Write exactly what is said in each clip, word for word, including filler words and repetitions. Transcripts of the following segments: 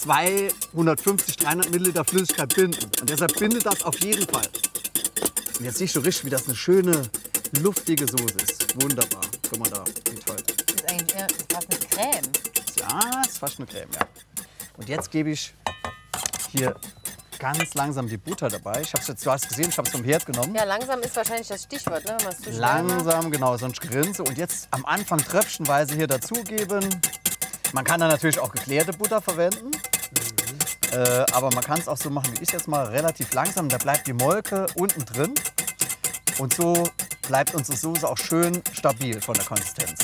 zweihundertfünfzig, dreihundert Milliliter Flüssigkeit binden. Und deshalb bindet das auf jeden Fall. Und jetzt siehst du richtig, wie das eine schöne, luftige Soße ist. Wunderbar. Guck mal da, wie toll. Das ist eigentlich eher fast eine Creme. Ja, ist fast eine Creme, ja. Und jetzt gebe ich hier ganz langsam die Butter dabei. Ich hab's jetzt, du hast gesehen, ich habe es vom Herd genommen. Ja, langsam ist wahrscheinlich das Stichwort, ne? Wenn man's zu schnell macht. Langsam, genau, sonst grinse. Und jetzt am Anfang tröpfchenweise hier dazugeben. Man kann da natürlich auch geklärte Butter verwenden. Mhm. Äh, aber man kann es auch so machen, wie ich jetzt mal, relativ langsam. Da bleibt die Molke unten drin. Und so bleibt unsere Soße auch schön stabil von der Konsistenz.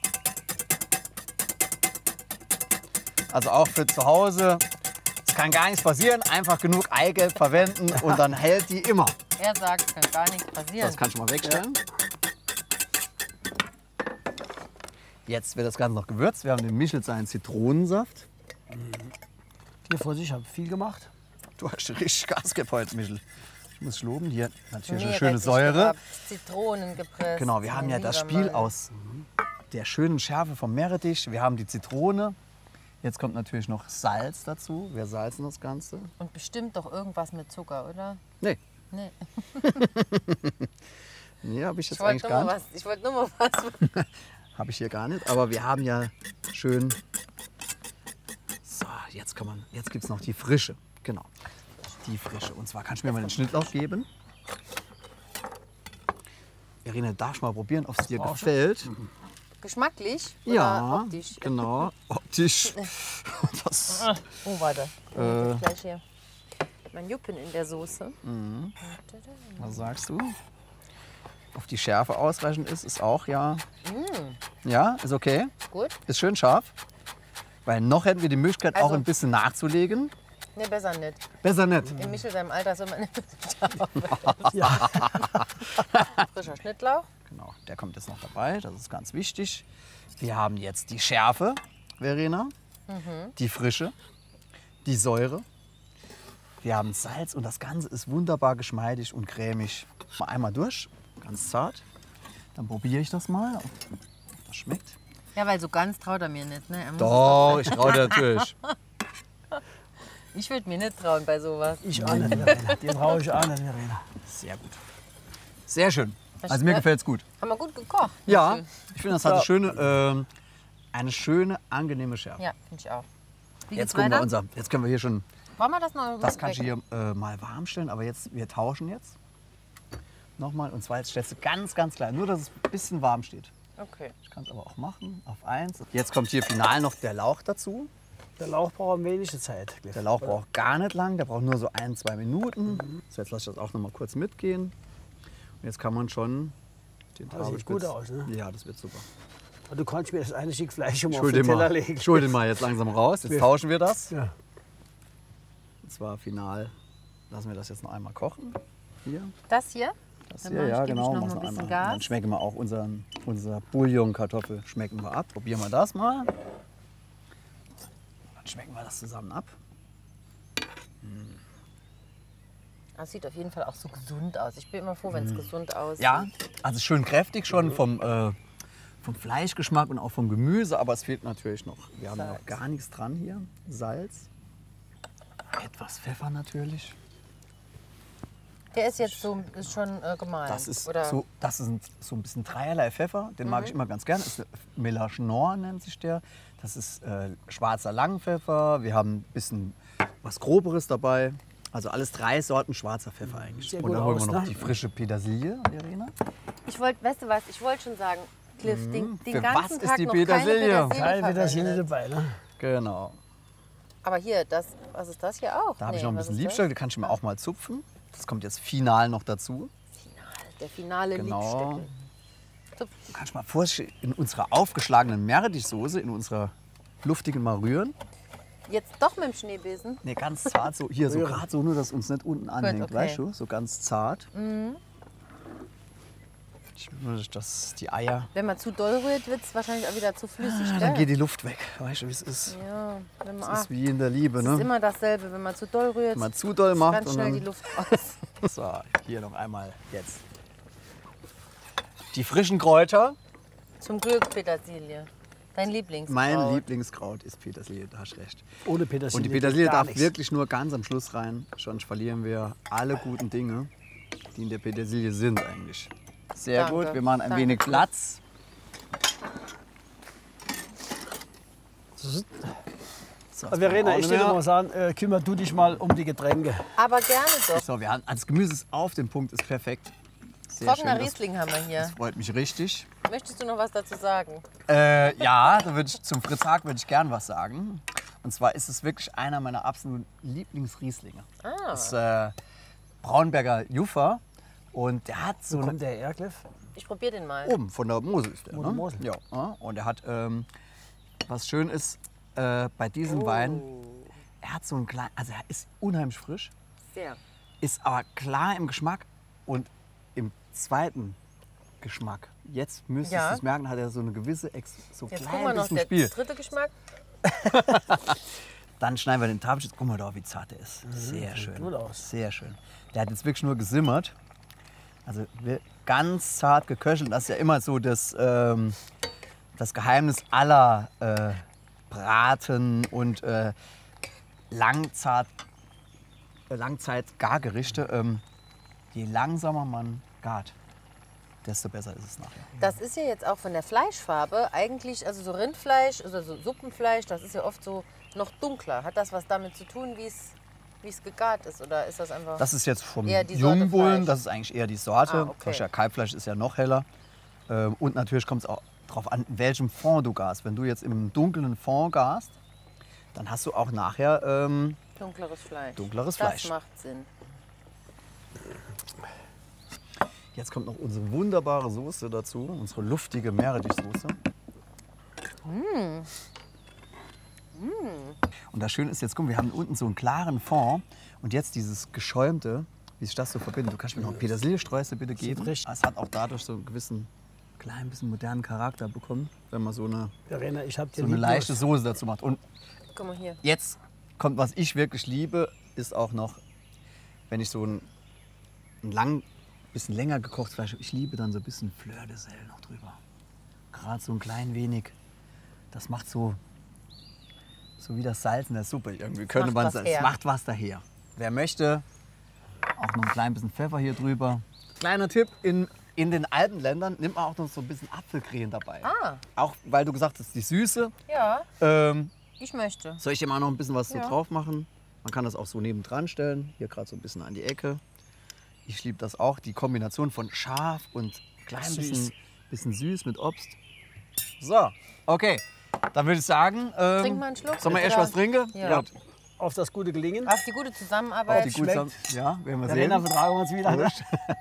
Also auch für zu Hause. Es kann gar nichts passieren. Einfach genug Eigelb verwenden und dann hält die immer. Er sagt, es kann gar nichts passieren. Das kann ich mal wegstellen. Ja. Jetzt wird das Ganze noch gewürzt. Wir haben den Michel seinen Zitronensaft. Hier vor sich, ich habe viel gemacht. Du hast richtig Gas gegeben heute, Michel. Ich muss loben. Hier natürlich eine Meerrettich schöne Säure. gehabt, Zitronen gepresst. Genau, wir haben ja das Spiel aus der schönen Schärfe vom Meerrettich. Wir haben die Zitrone. Jetzt kommt natürlich noch Salz dazu. Wir salzen das Ganze. Und bestimmt doch irgendwas mit Zucker, oder? Nee. Nee. Nee, habe ich jetzt Ich wollte eigentlich nur, gar mal nicht. was- ich wollte nur mal was. Habe ich hier gar nicht. Aber wir haben ja schön. So, jetzt kann man. Jetzt gibt es noch die Frische. Genau. Die Frische. Und zwar kannst du mir mal den Schnittlauch geben. Irene, darfst du mal probieren, ob es dir gefällt? Geschmacklich? Oder Ja, optisch? genau. Optisch. Das, Oh, warte. Äh. Ich gleich hier. Mein Juppen in der Soße. was sagst du? Auf die Schärfe ausreichend ist, ist auch ja. Ja, ist okay. Gut. Ist schön scharf. Weil noch hätten wir die Möglichkeit, auch Also- ein bisschen nachzulegen. Ne, besser nicht. Besser nicht. In Michel seinem Alter soll man nicht scharf Ja. Frischer Schnittlauch. Genau, der kommt jetzt noch dabei. Das ist ganz wichtig. Wir haben jetzt die Schärfe, Verena, die Frische, die Säure. Wir haben Salz und das Ganze ist wunderbar geschmeidig und cremig. Mal einmal durch, ganz zart. Dann probiere ich das mal, ob das schmeckt. Ja, weil so ganz traut er mir nicht. Ne? Er muss Doch, ich traue dir natürlich. es- Ich würde mir nicht trauen bei sowas. Ich auch nicht, Verena. Den traue ich auch nicht, Verena. Sehr gut. Sehr schön. Das Also mir schmeckt- gefällt es gut. Haben wir gut gekocht. Ja, Michel. ich finde, das hat eine schöne, ähm, eine schöne, angenehme Schärfe. Ja, finde ich auch. Wie Jetzt geht's gucken wir weiter? unser, jetzt können wir hier schon, Wollen wir das noch? das kannst du hier äh, mal warm stellen, aber jetzt, wir tauschen jetzt nochmal und zwar jetzt stellst du ganz, ganz klein, nur dass es ein bisschen warm steht. Okay. Ich kann es aber auch machen, auf eins. Jetzt kommt hier final noch der Lauch dazu. Der Lauch braucht am wenigste Zeit. Cliff. Der Lauch braucht gar nicht lang, der braucht nur so ein, zwei Minuten. So, jetzt lasse ich das auch noch mal kurz mitgehen. Und jetzt kann man schon den Das sieht gut aus, ne? Ja, das wird super. Und du kannst mir das eine Stück Fleisch schon mal Ich auf hol den den Teller mal, legen. ich hol den mal jetzt langsam raus. Jetzt Wir- tauschen wir das. Ja. Und zwar final lassen wir das jetzt noch einmal kochen. Hier. Das hier? Das Dann hier, mach ich- ja gebe ich genau. noch Mach's mal ein noch bisschen einmal. Gas. Dann schmecken wir auch unseren, unser Bouillon-Kartoffel schmecken wir ab. Probieren wir das mal. Dann schmecken wir das zusammen ab. Das sieht auf jeden Fall auch so gesund aus. Ich bin immer froh, wenn es gesund aussieht. Mhm. Ja, also schön kräftig schon vom, äh, vom Fleischgeschmack und auch vom Gemüse, aber es fehlt natürlich noch. Wir haben ja Salz. noch gar nichts dran hier. Salz. Etwas Pfeffer natürlich. Der ist jetzt so ist schon äh, gemahlen. Das ist, Oder? so, das ist ein, so ein bisschen dreierlei Pfeffer. Den mag ich immer ganz gern. Das ist Mélange nennt sich der. Das ist äh, schwarzer Langpfeffer. Wir haben ein bisschen was Groberes dabei. Also alles drei Sorten schwarzer Pfeffer eigentlich. Sehr Und gut dann holen wir aus, noch ne? die frische Petersilie, Verena. Ich wollte, weißt du was, ich wollte schon sagen, Cliff, den, den Für ganzen was ist Tag die noch Petersilie? keine Kein Petersilie Petersilie verwendet. dabei, ne? Genau. Aber hier, das, was ist das hier auch? Da habe ich Nee, noch ein was bisschen ist das? Liebstöcke, die kann ich mir auch mal zupfen. Das kommt jetzt final noch dazu. Der finale Genau. Liebstöckel. Du kannst mal vorsichtig in unserer aufgeschlagenen Meerrettichsoße, in unserer luftigen mal rühren. Jetzt doch mit dem Schneebesen. Ne, ganz zart, so hier, so Rühren. gerade so, nur dass uns nicht unten anhängt, okay. weißt du? So ganz zart. Ich will, dass die Eier, Wenn man zu doll rührt, wird es wahrscheinlich auch wieder zu flüssig, ah, gell? dann geht die Luft weg. Weißt du, wie es ist? Ja, wenn man, Es ah, ist wie in der Liebe, es ist ne? immer dasselbe. Wenn man zu doll rührt, Wenn man zu doll ist macht ganz und schnell die dann, Luft raus. so, hier noch einmal jetzt. Die frischen Kräuter. Zum Glück Petersilie. Dein Lieblingskraut. Mein Lieblingskraut ist Petersilie, da hast du recht. Ohne Petersilie. Und die Petersilie gar darf nichts. wirklich nur ganz am Schluss rein, sonst verlieren wir alle guten Dinge, die in der Petersilie sind eigentlich. Sehr Danke, gut, wir machen ein danke. wenig Platz. So, Aber Verena, auch ich nicht würde mehr. mal sagen, äh, kümmer du dich mal um die Getränke. Aber gerne doch. So, wir haben, also das Gemüse ist auf den Punkt, ist perfekt. Sehr Trockener schön, das, Riesling haben wir hier. das freut mich richtig. Möchtest du noch was dazu sagen? Äh, ja, da würde ich, zum Fritz Haag würde ich gern was sagen. Und zwar ist es wirklich einer meiner absoluten Lieblingsrieslinge. Ah. Das ist äh, Braunberger Juffer. Und der hat so Wo eine, kommt der Ergleff? Ich probiere den mal. oben von der Mosel ist der. Von der Ne? Mosel. Ja, ja. Und er hat, ähm, was schön ist, äh, bei diesem Wein, er hat so einen kleinen, also er ist unheimlich frisch, Sehr. ist aber klar im Geschmack und im zweiten Geschmack. Jetzt müsstest Ja. du es merken, hat er so eine gewisse, Ex so Jetzt klein gucken wir noch bisschen der Spiel. dritte Geschmack. Dann schneiden wir den Tafelschitz. Guck mal da, wie zart der ist. Sehr sieht schön. gut aus. Sehr schön. Der hat jetzt wirklich nur gesimmert. Also wir- ganz zart geköchelt. Das ist ja immer so das, ähm, das Geheimnis aller äh, Braten und äh, Langzart, äh, Langzeit-Gargerichte. Ähm, je langsamer man gart, desto besser ist es nachher. Das ist ja jetzt auch von der Fleischfarbe eigentlich, also so Rindfleisch, also so Suppenfleisch, das ist ja oft so noch dunkler. Hat das was damit zu tun, wie es wie es gegart ist? Oder ist das einfach... Das ist jetzt vom Eher die Sorte Jungbullen, Fleisch. das ist eigentlich eher die Sorte. Ah, okay. Das ja, Kalbfleisch ist ja noch heller. Ähm, und natürlich kommt es auch darauf an, in welchem Fond du garst. Wenn du jetzt im dunklen Fond garst, dann hast du auch nachher ähm, Dunkleres Fleisch. dunkleres das Fleisch. macht Sinn. Jetzt kommt noch unsere wunderbare Soße dazu, unsere luftige Meerrettichsoße. Mm. Und das Schöne ist jetzt, guck, wir haben unten so einen klaren Fond und jetzt dieses geschäumte, wie sich das so verbindet. Du kannst mir noch Petersiliestreusel bitte geben. richtig. Es hat auch dadurch so einen gewissen, klein bisschen modernen Charakter bekommen, wenn man so eine, Verena, ich hab dir so eine lieb leichte los. Soße dazu macht. Und Guck mal hier. jetzt kommt, was ich wirklich liebe, ist auch noch, wenn ich so ein, ein lang, bisschen länger gekochtes Fleisch habe. Ich liebe dann so ein bisschen Fleur de Sel noch drüber. Gerade so ein klein wenig. Das macht so, so wie das Salz in der Suppe irgendwie. Könnte macht man was sagen. her. Es macht was daher. Wer möchte, auch noch ein klein bisschen Pfeffer hier drüber. Kleiner Tipp, in, in den Alpenländern nimmt man auch noch so ein bisschen Apfelcreme dabei. Ah, Auch weil du gesagt hast, die Süße. ja, Ähm, ich möchte. soll ich dir mal noch ein bisschen was Ja. so drauf machen? Man kann das auch so nebendran stellen. Hier gerade so ein bisschen an die Ecke. Ich liebe das auch. Die Kombination von scharf und klein Süß. bisschen, bisschen süß mit Obst. So, okay. Dann würde ich sagen, ähm, Trink mal einen Schluck. sollen wir erst Oder- was trinken? Ja. Auf das gute Gelingen. Auf die gute Zusammenarbeit. Die gut schmeckt. zusammen- ja, werden wir Verena, sehen. vertragen wir uns wieder. Ne?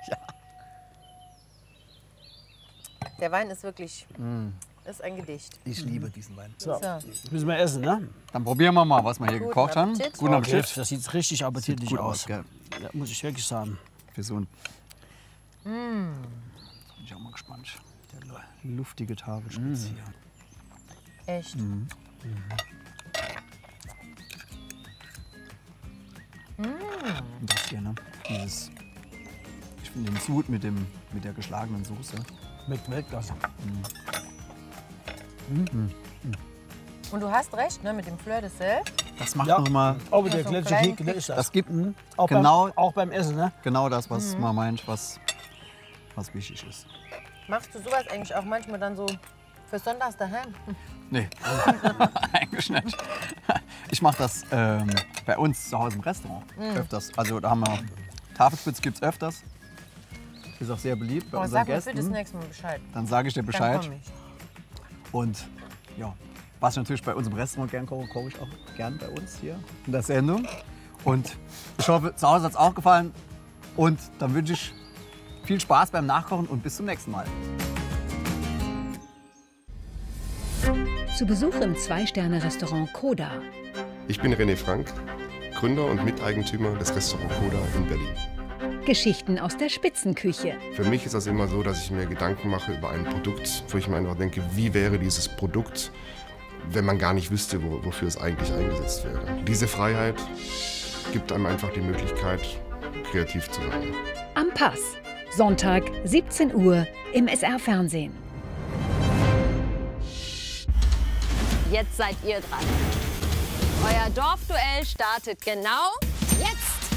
Der Wein ist wirklich ist ein Gedicht. Ich liebe diesen Wein. So, So. jetzt müssen wir essen, ne? Dann probieren wir mal, was wir hier Guten gekocht haben. Appetit. Guten Okay, Appetit. das sieht richtig Sieht appetitlich gut aus. aus, gell? Ja, muss ich wirklich sagen. Für so ein. Bin ich auch mal gespannt. Der luftige Tafelspitz hier. Echt. Und das hier, ne? Dieses, ich finde den Sud mit, dem, mit der geschlagenen Soße. Mit Weltklasse. Und du hast recht, ne, mit dem Fleur de Sel. Das macht Ja. nochmal Aber Ja, der so einen gletscher kleinen Kick, ist das. Das gibt auch, genau- beim, auch beim Essen, ne? genau das, was man meint, was, was wichtig ist. Machst du sowas eigentlich auch manchmal dann so für Sonntags daheim? Nee, eigentlich nicht. Ich mache das ähm, bei uns zu Hause im Restaurant öfters. Also da haben wir Tafelspitz gibt es öfters. Ist auch sehr beliebt bei Boah, unseren sag mir für das Gästen. nächste Mal Bescheid. Dann sage ich dir Dann Bescheid. komm ich. Und ja, was ich natürlich bei uns im Restaurant gern koche, koche ich auch gern bei uns hier in der Sendung. Und ich hoffe, zu Hause hat es auch gefallen. Und dann wünsche ich viel Spaß beim Nachkochen und bis zum nächsten Mal. Zu Besuch im Zwei-Sterne-Restaurant Koda. Ich bin René Frank, Gründer und Miteigentümer des Restaurant Koda in Berlin. Geschichten aus der Spitzenküche. Für mich ist das immer so, dass ich mir Gedanken mache über ein Produkt, wo ich mir einfach denke, wie wäre dieses Produkt, wenn man gar nicht wüsste, wo, wofür es eigentlich eingesetzt wäre. Diese Freiheit gibt einem einfach die Möglichkeit, kreativ zu sein. Am Pass. Sonntag, siebzehn Uhr im S R-Fernsehen. Jetzt seid ihr dran. Euer Dorfduell startet genau jetzt.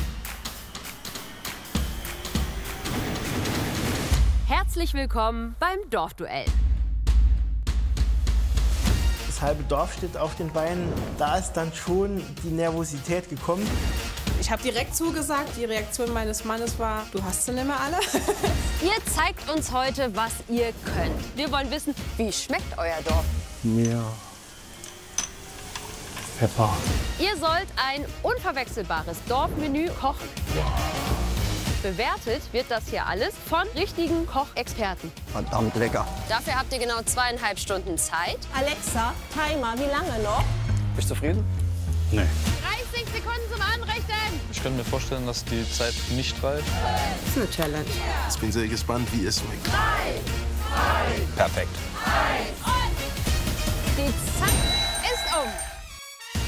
Herzlich willkommen beim Dorfduell. Das halbe Dorf steht auf den Beinen. Da ist dann schon die Nervosität gekommen. Ich habe direkt zugesagt. Die Reaktion meines Mannes war, du hast sie nicht mehr alle. Ihr zeigt uns heute, was ihr könnt. Wir wollen wissen, wie schmeckt euer Dorf? Mehr Pfeffer. Ihr sollt ein unverwechselbares Dorfmenü kochen. Bewertet wird das hier alles von richtigen Kochexperten. Verdammt lecker. Dafür habt ihr genau zweieinhalb Stunden Zeit. Alexa, Timer, wie lange noch? Bist du zufrieden? Nee. dreißig Sekunden zum Anrichten. Ich könnte mir vorstellen, dass die Zeit nicht reicht. Das ist eine Challenge. Ich bin sehr gespannt, wie es schmeckt. Perfekt. Die Zeit ist um.